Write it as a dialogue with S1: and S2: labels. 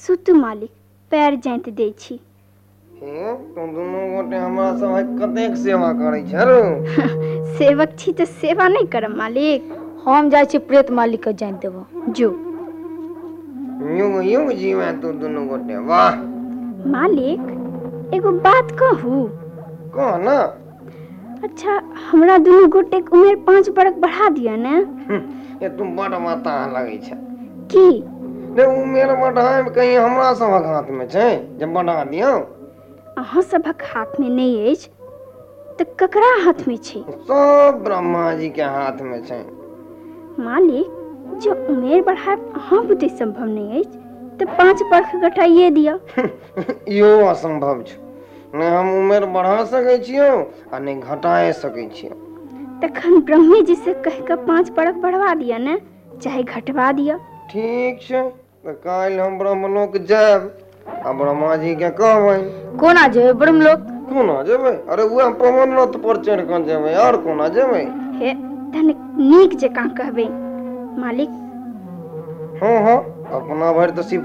S1: सुतु मालिक, पैर जाइत दै छी।
S2: हे तुम दुनू गोटे हमरा सब कतेक सेवा करै छरो।
S1: सेवक छी तऽ सेवा नहीं करब मालिक।
S3: हम जाय छी प्रेत मालिक के जाइत देबो।
S1: जो
S2: युग युग जीवे तू दुनू गोटे। वाह
S1: मालिक, एगो बात कहू।
S2: कह ना।
S1: अच्छा, हमरा दुनू गोटे के उम्र 5 बरख बढ़ा दिया ने।
S2: ये तुम बड़ माता लगे छ
S1: की
S2: ने उम्र बढ़ाए कहीं हमरा सबक हाथ में छै जे बढ़ा दियो।
S1: अहाँ सबक हाथ में नहीं अछि तऽ ककरा हाथ में छै?
S2: सब ब्रह्मा जी के हाथ में छै।
S1: मालिक, जो उम्र बढ़ाए अहाँ बुते संभव नहीं अछि तऽ 5 बरख घटाइए दिया।
S2: यो असंभव छै। ने हम उम्र बढ़ा सकै छियो आ ने घटाए सकै छियो।
S1: तखन ब्रह्मे जी से कह के 5 बरख बढ़वा दिया ने, चाहे घटवा दिया।
S2: ठीक छै, तो काल हम ब्रह्मलोक जाब आ ब्रह्मा जी के कहबै।
S3: कोना जेबै ब्रह्मलोक?
S2: कोना जेबै? अरे वह पवन रथ पर चढ़ कर जेबै, और कोना जेबै?
S1: हे तनिक नीक जकाँ कहबै मालिक।
S2: हाँ हाँ, अपना भरि तो